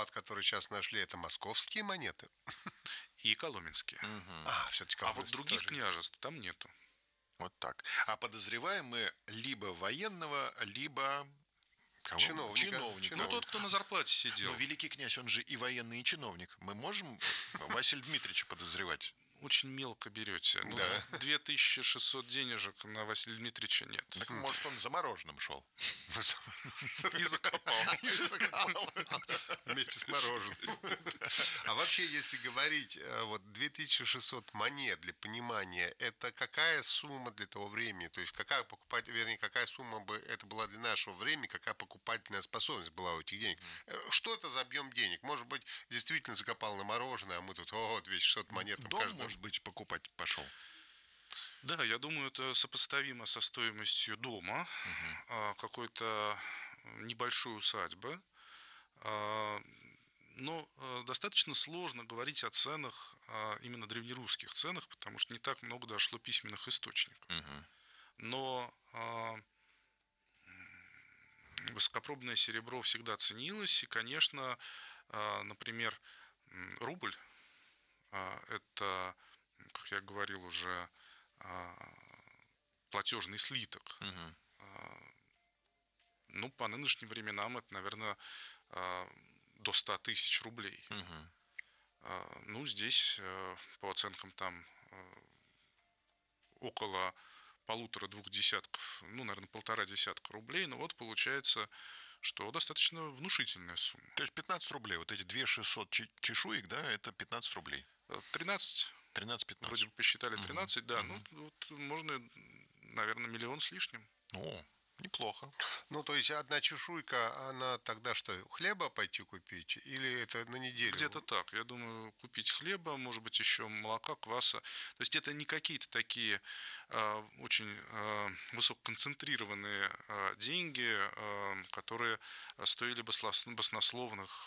клад, который сейчас нашли, это московские монеты? И коломенские. Все-таки А вот коломенские других тоже. княжеств там нету. Вот так. А подозреваем мы либо военного, либо кого? Чиновника. Ну, тот, кто на зарплате сидел. Но великий князь, он же и военный, и чиновник. Мы можем Василия Дмитриевича подозревать? Очень мелко берете. Ну, Да. 2600 денежек на Василия Дмитриевича нет. Так, может, он замороженным шел? И закопал. Вместе с мороженым. А вообще, если говорить, вот 2600 монет, для понимания, это какая сумма для того времени? То есть какая сумма бы это была для нашего времени, какая покупательная способность была у этих денег? Что это за объем денег? Может быть, действительно закопал на мороженое, а мы тут, 2600 монет. Дом, может быть, покупать пошел? Да, я думаю, это сопоставимо со стоимостью дома, какой-то небольшой усадьбы. Но достаточно сложно говорить о ценах, именно древнерусских ценах, потому что не так много дошло письменных источников. Но высокопробное серебро всегда ценилось, и, конечно, например, рубль – это, как я говорил уже, платежный слиток. Ну, по нынешним временам это, наверное, до 100 тысяч рублей. Ну, здесь, по оценкам, там около 1,5-2 десятков, ну, наверное, 1,5 десятка рублей. Но вот получается, что достаточно внушительная сумма. То есть 15 рублей. Вот эти 2600 чешуек, да, это 15 рублей. 13. 13-15. Вроде бы посчитали 13, да. Ну, вот можно, наверное, 1 миллион с лишним. О, неплохо. Ну, то есть одна чешуйка, она тогда что, хлеба пойти купить? Или это на неделю? Где-то так. Я думаю, купить хлеба, может быть, еще молока, кваса. То есть это не какие-то такие очень высококонцентрированные деньги, которые стоили баснословных.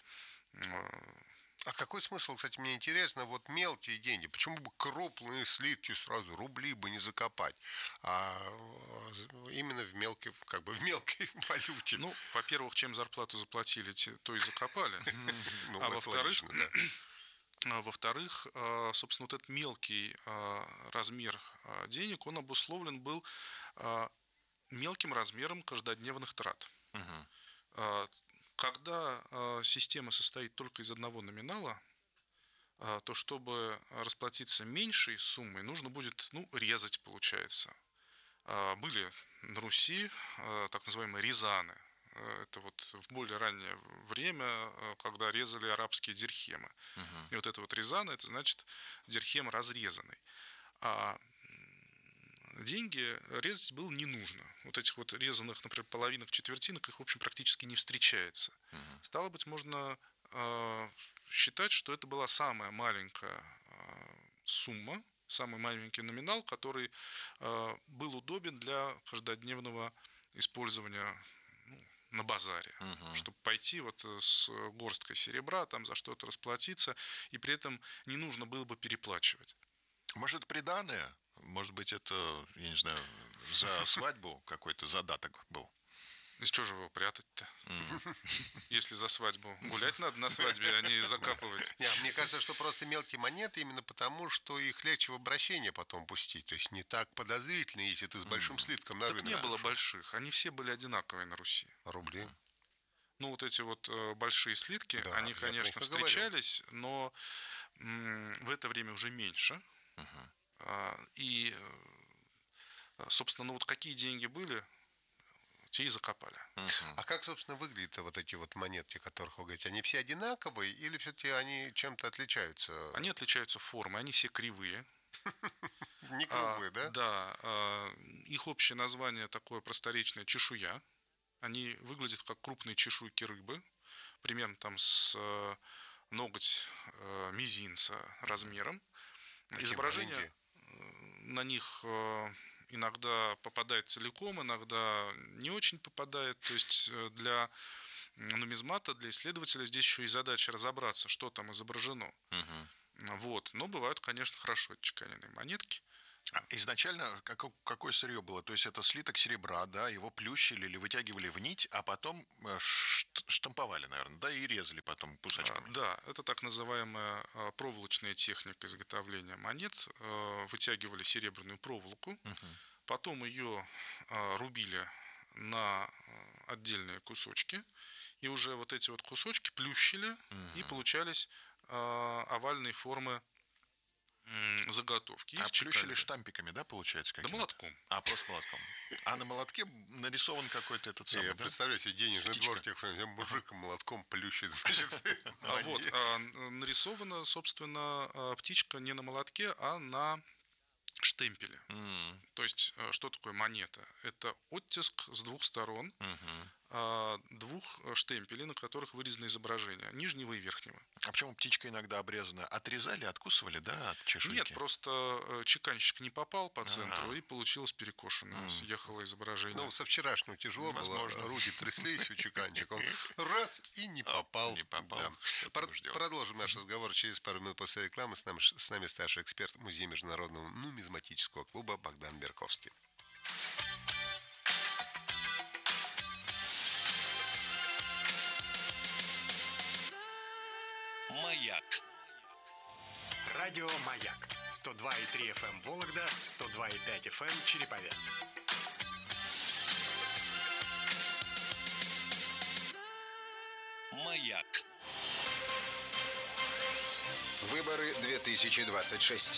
А какой смысл, кстати, мне интересно, вот мелкие деньги, почему бы крупные слитки сразу, рубли бы не закопать, а именно в мелкой, в мелкой валюте? Ну, во-первых, чем зарплату заплатили, то и закопали. А во-вторых, собственно, вот этот мелкий размер денег, он обусловлен был мелким размером каждодневных трат. Когда система состоит только из одного номинала, то чтобы расплатиться меньшей суммой, нужно будет, резать, получается. Были на Руси так называемые рязаны. Это вот в более раннее время, когда резали арабские дирхемы. И вот это вот рязаны, это значит дирхем разрезанный. А деньги резать было не нужно. Вот этих вот резанных, например, половинок, четвертинок, их, в общем, практически не встречается. Стало быть, можно считать, что это была самая маленькая сумма, самый маленький номинал, который был удобен для каждодневного использования на базаре. Чтобы пойти вот с горсткой серебра, там за что-то расплатиться, и при этом не нужно было бы переплачивать. Может, это приданое? Может быть, это, я не знаю, за свадьбу какой-то задаток был? Из чего же его прятать-то? Если за свадьбу гулять надо на свадьбе, а не закапывать. Нет, мне кажется, что просто мелкие монеты именно потому, что их легче в обращение потом пустить. То есть не так подозрительно, если ты с большим слитком на рынок. Так не было больших. Они все были одинаковые на Руси. Рубли? Ну, вот эти вот большие слитки, Да, они, конечно, встречались, но в это время уже меньше. И, собственно, вот какие деньги были, те и закопали. А как, собственно, выглядят вот эти вот монетки, о которых вы говорите? Они все одинаковые или все-таки они чем-то отличаются? Они отличаются формой, они все кривые. Не круглые, да? Да. Их общее название такое просторечное — чешуя. Они выглядят как крупные чешуйки рыбы, примерно там с ноготь мизинца размером. Изображение на них иногда попадает целиком, иногда не очень попадает. То есть для нумизмата, для исследователя здесь еще и задача разобраться, что там изображено. Вот. Но бывают, конечно, хорошо отчеканенные монетки. Изначально какое сырье было? То есть это слиток серебра, да, его плющили или вытягивали в нить, а потом штамповали, наверное, да, и резали потом кусочками. Да, это так называемая проволочная техника изготовления монет. Вытягивали серебряную проволоку, потом ее рубили на отдельные кусочки, и уже вот эти вот кусочки плющили, и получались овальные формы заготовки. А плющили штампиками, да, получается? Да молотком. Просто молотком. А на молотке нарисован какой-то этот самый, Я да? представляю себе денежный двор тех времен, мужик молотком плющит, значит. Нарисована, собственно, птичка не на молотке, а на штемпеле. То есть, что такое монета? Это оттиск с двух сторон двух штемпелей, на которых вырезано изображение, нижнего и верхнего. А почему птичка иногда обрезана? Отрезали, откусывали, да, от чешуйки? Нет, просто чеканщик не попал по центру, и получилось перекошенное, съехало изображение. Ну, со вчерашнего тяжело было, руки тряслись у чеканчика, он раз и не попал. Не попал. Да. Продолжим наш разговор через пару минут после рекламы. С нами старший эксперт Музея международного нумизматического клуба Богдан Берковский. Маяк. Радио «Маяк». 102,3 FM Вологда, 102,5 FM Череповец. Маяк. Выборы 2026.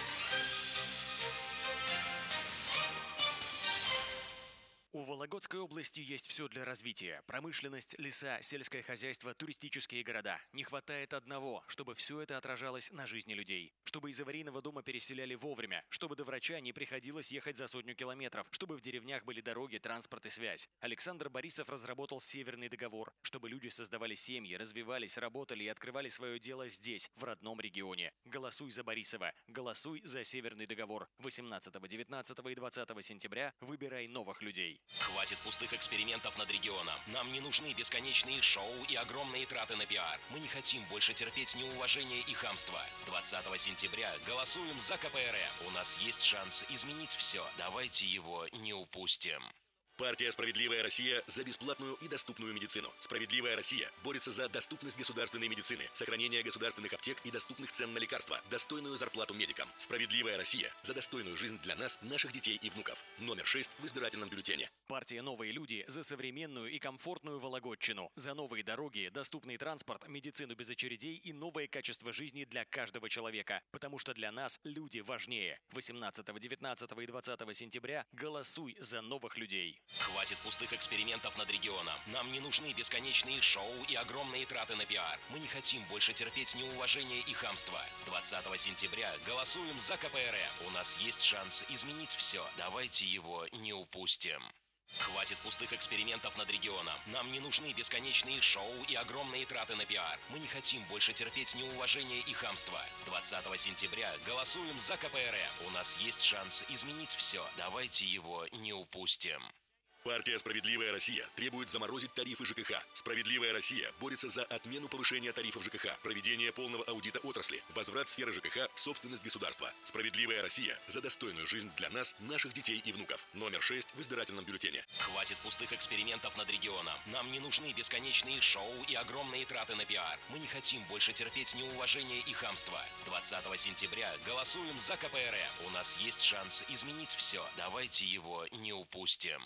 У Вологодской области есть все для развития. Промышленность, леса, сельское хозяйство, туристические города. Не хватает одного, чтобы все это отражалось на жизни людей. Чтобы из аварийного дома переселяли вовремя. Чтобы до врача не приходилось ехать за 100 километров. Чтобы в деревнях были дороги, транспорт и связь. Александр Борисов разработал Северный договор. Чтобы люди создавали семьи, развивались, работали и открывали свое дело здесь, в родном регионе. Голосуй за Борисова. Голосуй за Северный договор. 18, 19 и 20 сентября выбирай новых людей. Хватит пустых экспериментов над регионом. Нам не нужны бесконечные шоу и огромные траты на пиар. Мы не хотим больше терпеть неуважение и хамство. 20 сентября голосуем за КПРФ. У нас есть шанс изменить все. Давайте его не упустим. Партия «Справедливая Россия» за бесплатную и доступную медицину. «Справедливая Россия» борется за доступность государственной медицины, сохранение государственных аптек и доступных цен на лекарства, достойную зарплату медикам. «Справедливая Россия» за достойную жизнь для нас, наших детей и внуков. Номер 6 в избирательном бюллетене. Партия «Новые люди» за современную и комфортную Вологодчину. За новые дороги, доступный транспорт, медицину без очередей и новое качество жизни для каждого человека. Потому что для нас люди важнее. 18, 19 и 20 сентября голосуй за новых людей. Хватит пустых экспериментов над регионом. Нам не нужны бесконечные шоу и огромные траты на пиар. Мы не хотим больше терпеть неуважение и хамство. 20 сентября голосуем за КПРФ. У нас есть шанс изменить все. Давайте его не упустим. Хватит пустых экспериментов над регионом. Нам не нужны бесконечные шоу и огромные траты на пиар. Мы не хотим больше терпеть неуважение и хамство. 20 сентября голосуем за КПРФ. У нас есть шанс изменить все. Давайте его не упустим. Партия «Справедливая Россия» требует заморозить тарифы ЖКХ. «Справедливая Россия» борется за отмену повышения тарифов ЖКХ, проведение полного аудита отрасли, возврат сферы ЖКХ в собственность государства. «Справедливая Россия» за достойную жизнь для нас, наших детей и внуков. Номер 6 в избирательном бюллетене. Хватит пустых экспериментов над регионом. Нам не нужны бесконечные шоу и огромные траты на пиар. Мы не хотим больше терпеть неуважение и хамство. 20 сентября голосуем за КПРФ. У нас есть шанс изменить все. Давайте его не упустим.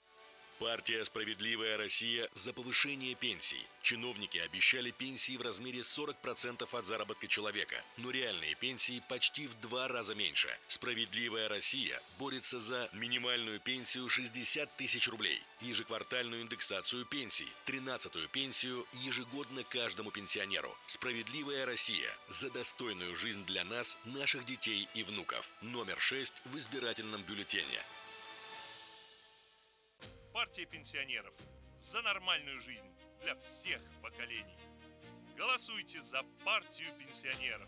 Партия «Справедливая Россия» за повышение пенсий. Чиновники обещали пенсии в размере 40% от заработка человека, но реальные пенсии почти в 2 раза меньше. «Справедливая Россия» борется за минимальную пенсию 60 тысяч рублей, ежеквартальную индексацию пенсий, 13-ю пенсию ежегодно каждому пенсионеру. «Справедливая Россия» за достойную жизнь для нас, наших детей и внуков. Номер 6 в избирательном бюллетене. Партия пенсионеров за нормальную жизнь для всех поколений. Голосуйте за партию пенсионеров.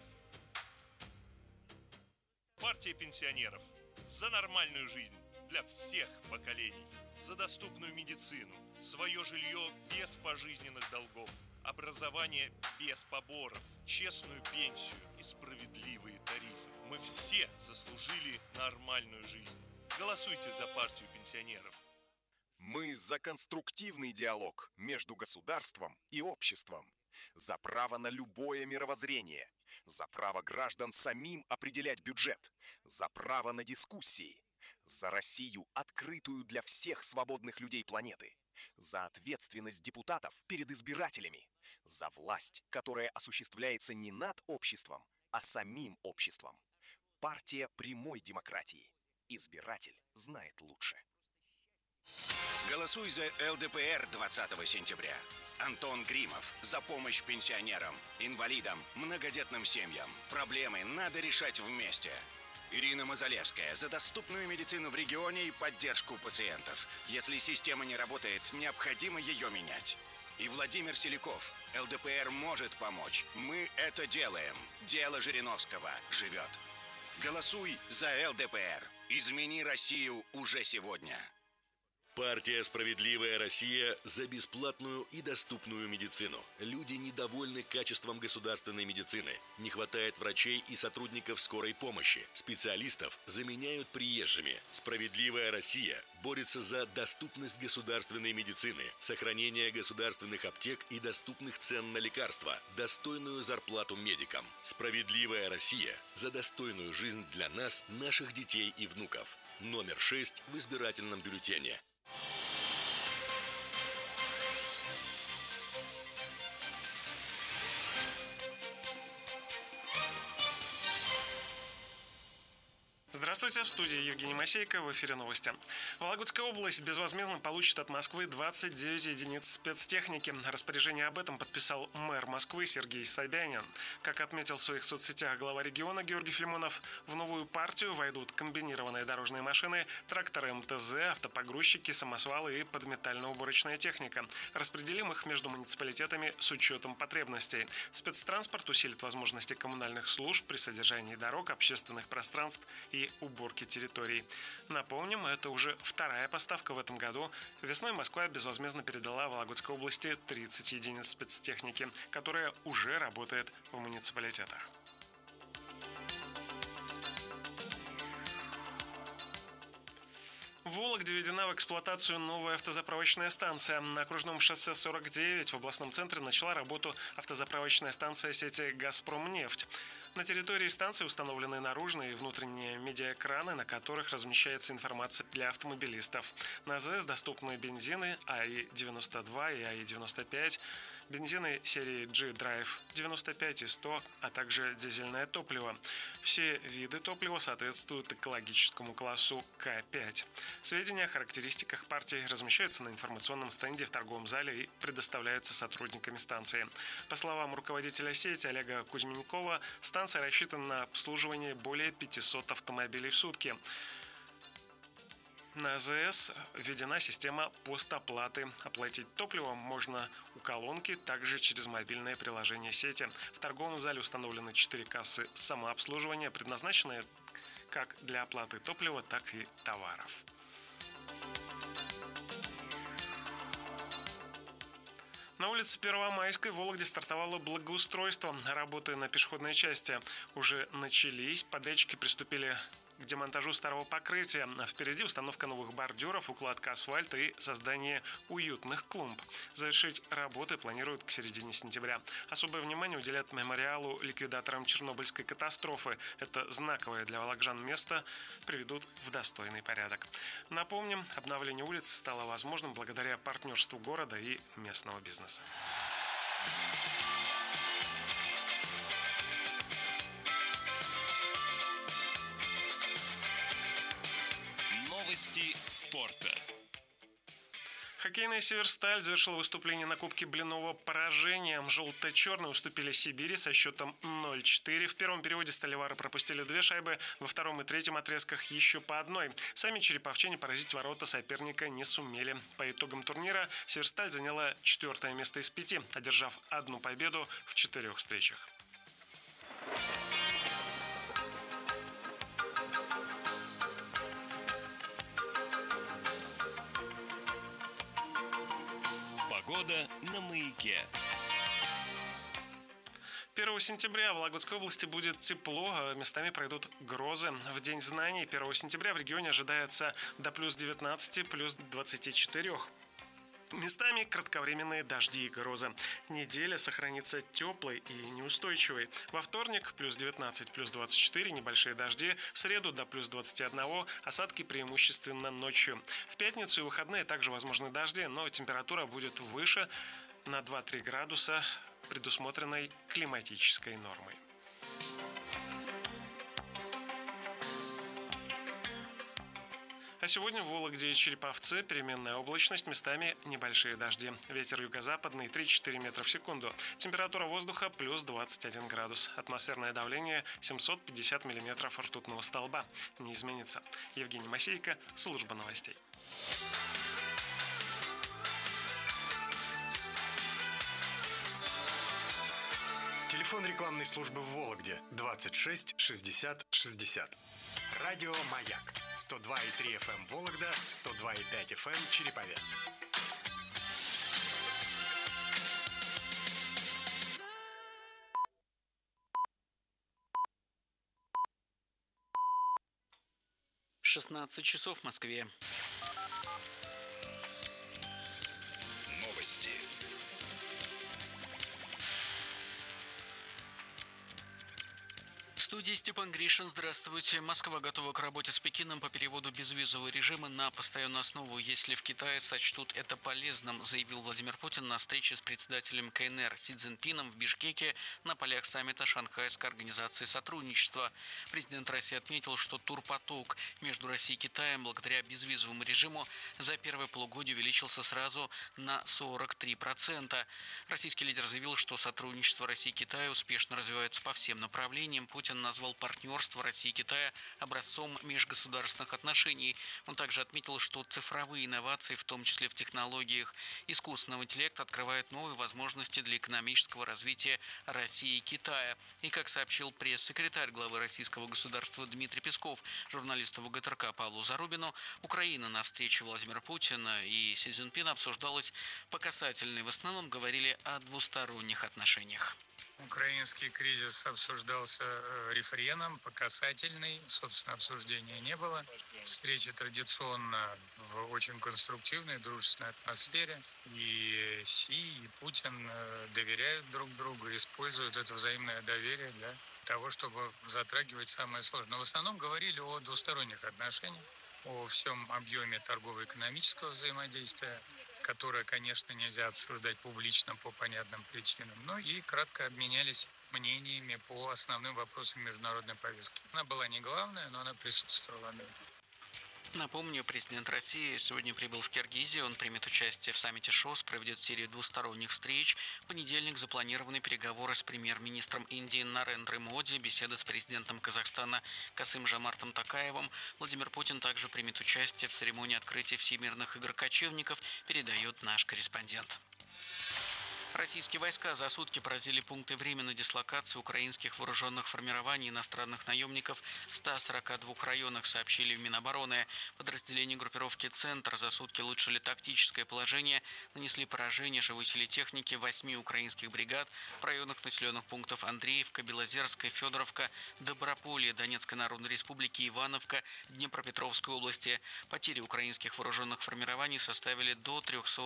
Партия пенсионеров за нормальную жизнь для всех поколений. За доступную медицину, свое жилье без пожизненных долгов, образование без поборов, честную пенсию и справедливые тарифы. Мы все заслужили нормальную жизнь. Голосуйте за партию пенсионеров. Мы за конструктивный диалог между государством и обществом. За право на любое мировоззрение. За право граждан самим определять бюджет. За право на дискуссии. За Россию, открытую для всех свободных людей планеты. За ответственность депутатов перед избирателями. За власть, которая осуществляется не над обществом, а самим обществом. Партия прямой демократии. Избиратель знает лучше. Голосуй за ЛДПР 20 сентября. Антон Гримов за помощь пенсионерам, инвалидам, многодетным семьям. Проблемы надо решать вместе. Ирина Мазалевская за доступную медицину в регионе и поддержку пациентов. Если система не работает, необходимо ее менять. И Владимир Селяков. ЛДПР может помочь. Мы это делаем. Дело Жириновского живет. Голосуй за ЛДПР. Измени Россию уже сегодня. Партия «Справедливая Россия» за бесплатную и доступную медицину. Люди недовольны качеством государственной медицины. Не хватает врачей и сотрудников скорой помощи. Специалистов заменяют приезжими. «Справедливая Россия» борется за доступность государственной медицины, сохранение государственных аптек и доступных цен на лекарства, достойную зарплату медикам. «Справедливая Россия» за достойную жизнь для нас, наших детей и внуков. Номер 6 в избирательном бюллетене. Здравствуйте, в студии Евгений Масейко, в эфире новости. Вологодская область безвозмездно получит от Москвы 29 единиц спецтехники. Распоряжение об этом подписал мэр Москвы Сергей Собянин. Как отметил в своих соцсетях глава региона Георгий Филимонов, в новую партию войдут комбинированные дорожные машины, тракторы МТЗ, автопогрузчики, самосвалы и подметально-уборочная техника. Распределим их между муниципалитетами с учетом потребностей. Спецтранспорт усилит возможности коммунальных служб при содержании дорог, общественных пространств и уборки территорий. Напомним, это уже вторая поставка в этом году. Весной Москва безвозмездно передала Вологодской области 30 единиц спецтехники, которая уже работает в муниципалитетах. В Вологде введена в эксплуатацию новая автозаправочная станция. На окружном шоссе 49 в областном центре начала работу автозаправочная станция сети «Газпромнефть». На территории станции установлены наружные и внутренние медиаэкраны, на которых размещается информация для автомобилистов. На АЗС доступны бензины АИ-92 и АИ-95, бензины серии G-Drive 95 и 100, а также дизельное топливо. Все виды топлива соответствуют экологическому классу К5. Сведения о характеристиках партий размещаются на информационном стенде в торговом зале и предоставляются сотрудниками станции. По словам руководителя сети Олега Кузьменкова, станция рассчитана на обслуживание более 500 автомобилей в сутки. На АЗС введена система постоплаты. Оплатить топливо можно у колонки, также через мобильное приложение сети. В торговом зале установлены 4 кассы самообслуживания, предназначенные как для оплаты топлива, так и товаров. На улице Первомайской в Вологде стартовало благоустройство. Работы на пешеходной части уже начались. Подрядчики приступили к демонтажу старого покрытия. Впереди установка новых бордюров, укладка асфальта и создание уютных клумб. Завершить работы планируют к середине сентября. Особое внимание уделят мемориалу ликвидаторам Чернобыльской катастрофы. Это знаковое для вологжан место приведут в достойный порядок. Напомним, обновление улицы стало возможным благодаря партнерству города и местного бизнеса. Новости спорта. Хоккейная «Северсталь» завершила выступление на Кубке Блинова поражением. Желто-черные уступили «Сибири» со счетом 0-4. В первом периоде сталевары пропустили 2 шайбы, во втором и третьем отрезках еще по одной. Сами череповчане поразить ворота соперника не сумели. По итогам турнира «Северсталь» заняла 4-е место из 5, одержав 1 победу в 4 встречах. Погода на Маяке. 1 сентября в Вологодской области будет тепло, а местами пройдут грозы. В День знаний 1 сентября в регионе ожидается до плюс 19, плюс 24. Местами кратковременные дожди и грозы. Неделя сохранится теплой и неустойчивой. Во вторник плюс 19, плюс 24, небольшие дожди. В среду до плюс 21, осадки преимущественно ночью. В пятницу и выходные также возможны дожди, но температура будет выше на 2-3 градуса предусмотренной климатической нормой. А сегодня в Вологде и Череповце переменная облачность, местами небольшие дожди. Ветер юго-западный 3-4 метра в секунду. Температура воздуха плюс 21 градус. Атмосферное давление 750 миллиметров ртутного столба. Не изменится. Евгений Масейко, служба новостей. Телефон рекламной службы в Вологде 26 60 60. Радио «Маяк» 102,3 FM Вологда, 102,5 FM Череповец. часов в Москве. Новости. В студии Степан Гришин. Здравствуйте. Москва готова к работе с Пекином по переводу безвизового режима на постоянную основу, если в Китае сочтут это полезным, заявил Владимир Путин на встрече с председателем КНР Си Цзиньпином в Бишкеке на полях саммита Шанхайской организации сотрудничества. Президент России отметил, что турпоток между Россией и Китаем благодаря безвизовому режиму за первое полугодие увеличился сразу на 43%. Российский лидер заявил, что сотрудничество России и Китая успешно развивается по всем направлениям. Путин назвал партнерство России и Китая образцом межгосударственных отношений. Он также отметил, что цифровые инновации, в том числе в технологиях искусственного интеллекта, открывают новые возможности для экономического развития России и Китая. И, как сообщил пресс-секретарь главы российского государства Дмитрий Песков журналисту ВГТРК Павлу Зарубину, Украина на встрече Владимира Путина и Си Цзиньпина обсуждалась по касательной. В основном говорили о двусторонних отношениях. Украинский кризис обсуждался рефреном, по касательной, собственно, обсуждения не было. Встречи традиционно в очень конструктивной, дружественной атмосфере. И Си, и Путин доверяют друг другу, используют это взаимное доверие для того, чтобы затрагивать самое сложное. Но в основном говорили о двусторонних отношениях, о всем объеме торгово-экономического взаимодействия, которое, конечно, нельзя обсуждать публично по понятным причинам, но и кратко обменялись мнениями по основным вопросам международной повестки. Она была не главная, но она присутствовала. Напомню, президент России сегодня прибыл в Киргизию. Он примет участие в саммите ШОС, проведет серию двусторонних встреч. В понедельник запланированы переговоры с премьер-министром Индии Нарендрой Моди, беседа с президентом Казахстана Касым-Жомартом Токаевым. Владимир Путин также примет участие в церемонии открытия Всемирных игр кочевников, передает наш корреспондент. Российские войска за сутки поразили пункты временной дислокации украинских вооруженных формирований иностранных наемников в 142 районах, сообщили в Минобороны. Подразделения группировки «Центр» за сутки улучшили тактическое положение, нанесли поражение живой силе техники 8 украинских бригад в районах населенных пунктов Андреевка, Белозерская, Федоровка, Доброполье, Донецкой Народной Республики, Ивановка, Днепропетровской области. Потери украинских вооруженных формирований составили до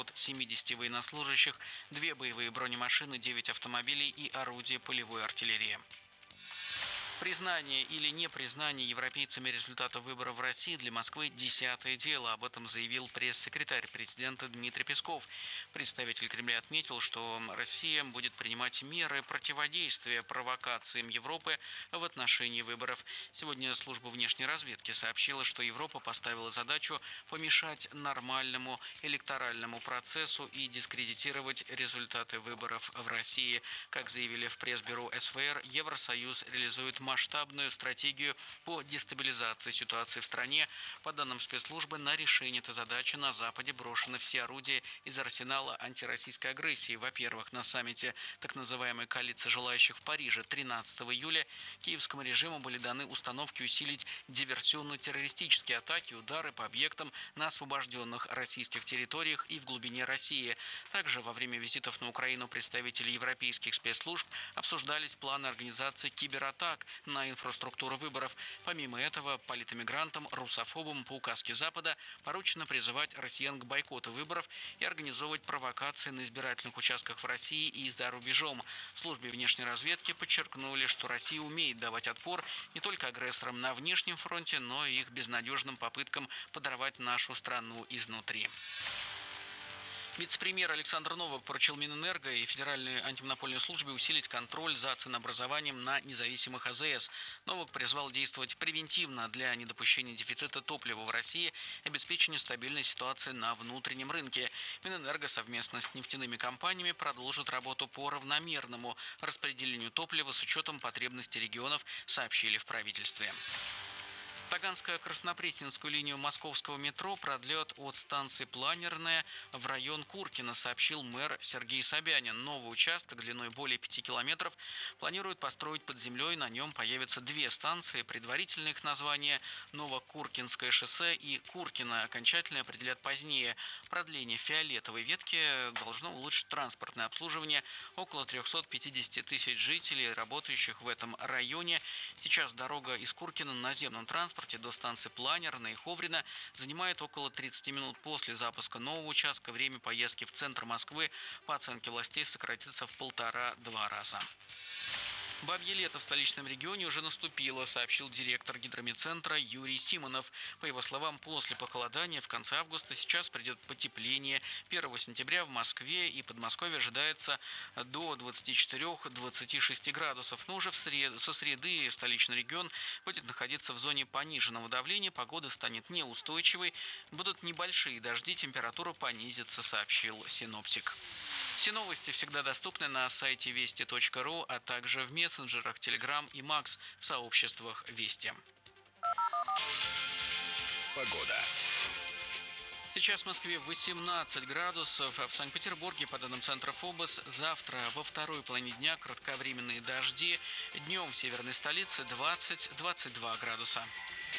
370 военнослужащих, 2 боевые бронемашины, 9 автомобилей и орудия полевой артиллерии. Признание или непризнание европейцами результатов выборов в России для Москвы – 10-е дело. Об этом заявил пресс-секретарь президента Дмитрий Песков. Представитель Кремля отметил, что Россия будет принимать меры противодействия провокациям Европы в отношении выборов. Сегодня служба внешней разведки сообщила, что Европа поставила задачу помешать нормальному электоральному процессу и дискредитировать результаты выборов в России. Как заявили в пресс-бюро СФР, Евросоюз реализует масштабную стратегию по дестабилизации ситуации в стране. По данным спецслужбы, на решение этой задачи на Западе брошены все орудия из арсенала антироссийской агрессии. Во-первых, на саммите так называемой коалиции желающих в Париже 13 июля киевскому режиму были даны установки усилить диверсионно-террористические атаки, удары по объектам на освобожденных российских территориях и в глубине России. Также во время визитов на Украину представители европейских спецслужб обсуждались планы организации кибератак на инфраструктуру выборов. Помимо этого, политэмигрантам, русофобам по указке Запада поручено призывать россиян к бойкоту выборов и организовывать провокации на избирательных участках в России и за рубежом. В службе внешней разведки подчеркнули, что Россия умеет давать отпор не только агрессорам на внешнем фронте, но и их безнадежным попыткам подорвать нашу страну изнутри. Вице-премьер Александр Новак поручил Минэнерго и Федеральной антимонопольной службе усилить контроль за ценообразованием на независимых АЗС. Новак призвал действовать превентивно для недопущения дефицита топлива в России и обеспечения стабильной ситуации на внутреннем рынке. Минэнерго совместно с нефтяными компаниями продолжит работу по равномерному распределению топлива с учетом потребностей регионов, сообщили в правительстве. Таганско-Краснопресненскую линию московского метро продлет от станции Планерная в район Куркино, сообщил мэр Сергей Собянин. Новый участок длиной более 5 километров планируют построить под землей. На нем появятся две станции. Предварительное их название Новокуркинское шоссе и Куркино окончательно определят позднее. Продление фиолетовой ветки должно улучшить транспортное обслуживание около 350 тысяч жителей, работающих в этом районе. Сейчас дорога из Куркино на наземном транспорте до станции Планерная и Ховрина занимает около 30 минут. После запуска нового участка время поездки в центр Москвы по оценке властей сократится в 1,5-2 раза. Бабье лето в столичном регионе уже наступило, сообщил директор гидромедцентра Юрий Симонов. По его словам, после похолодания в конце августа сейчас придет потепление. 1 сентября в Москве и Подмосковье ожидается до 24-26 градусов. Но уже со среды столичный регион будет находиться в зоне пониженного давления. Погода станет неустойчивой. Будут небольшие дожди, температура понизится, сообщил синоптик. Все новости всегда доступны на сайте вести.ру, а также в мессенджерах Telegram и Max в сообществах Вести. Погода. Сейчас в Москве 18 градусов, а в Санкт-Петербурге, по данным центра ФОБОС, завтра во второй половине дня кратковременные дожди. Днем в северной столице 20-22 градуса.